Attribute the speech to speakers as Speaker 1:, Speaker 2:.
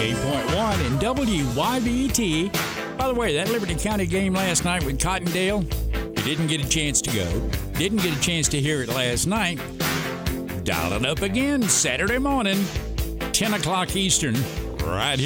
Speaker 1: 98.1 and WYBT. By the way, that Liberty County game last night with Cottondale, you didn't get a chance to go, didn't get a chance to hear it last night. Dial it up again Saturday morning, 10 o'clock Eastern, right here.